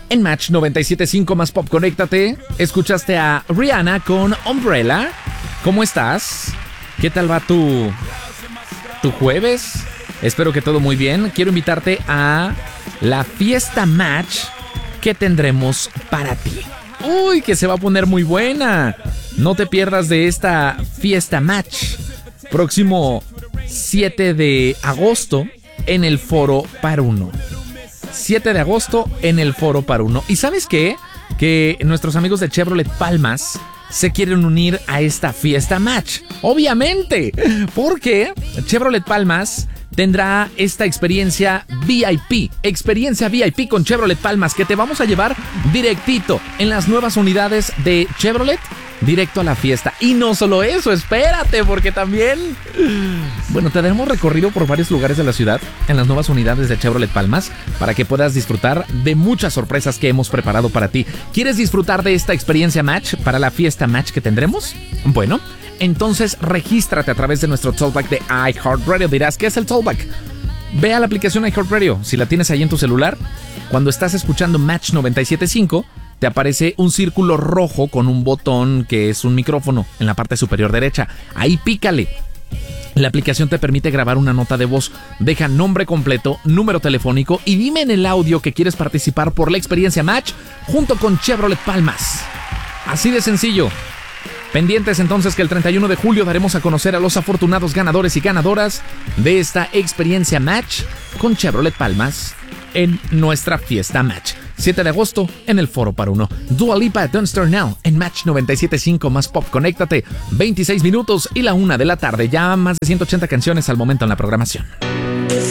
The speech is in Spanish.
En Match 97.5 Más Pop, conéctate. Escuchaste a Rihanna con Umbrella. ¿Cómo estás? ¿Qué tal va tu jueves? Espero que todo muy bien. Quiero invitarte a la fiesta Match que tendremos para ti. ¡Uy, que se va a poner muy buena! No te pierdas de esta fiesta Match. Próximo 7 de agosto en el Foro Par Uno. 7 de agosto en el Foro Par Uno. ¿Y sabes qué? Que nuestros amigos de Chevrolet Palmas se quieren unir a esta fiesta Match. Obviamente, porque Chevrolet Palmas tendrá esta experiencia VIP con Chevrolet Palmas, que te vamos a llevar directito en las nuevas unidades de Chevrolet, directo a la fiesta. Y no solo eso, espérate, porque también, bueno, te daremos recorrido por varios lugares de la ciudad en las nuevas unidades de Chevrolet Palmas para que puedas disfrutar de muchas sorpresas que hemos preparado para ti. ¿Quieres disfrutar de esta experiencia Match para la fiesta Match que tendremos? Bueno, entonces regístrate a través de nuestro Tollback de iHeartRadio. Dirás, ¿qué es el Tollback? Ve a la aplicación iHeartRadio. Si la tienes ahí en tu celular, cuando estás escuchando Match 97.5, te aparece un círculo rojo con un botón que es un micrófono en la parte superior derecha. Ahí pícale. La aplicación te permite grabar una nota de voz. Deja nombre completo, número telefónico y dime en el audio que quieres participar por la experiencia Match junto con Chevrolet Palmas. Así de sencillo. Pendientes entonces que el 31 de julio daremos a conocer a los afortunados ganadores y ganadoras de esta experiencia Match con Chevrolet Palmas en nuestra fiesta Match. 7 de agosto en el Foro Par Uno. Dua Lipa, Don't Start Now en Match 97.5 Más Pop. Conéctate, 26 minutos y la 1 de la tarde. Ya más de 180 canciones al momento en la programación.